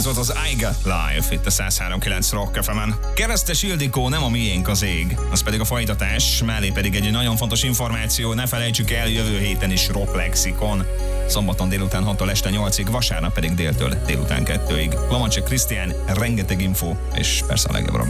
Ez volt az I Got Life itt a 103.9 Rock FM-en. Keresztes Ildikó, nem a miénk az ég. Az pedig a folytatás, mellé pedig egy nagyon fontos információ, ne felejtsük el, jövő héten is Rock Lexikon. Szombaton délután 6-tól este 8-ig, vasárnap pedig déltől délután 2-ig. Lomacek Krisztián, rengeteg info, és persze a legjobb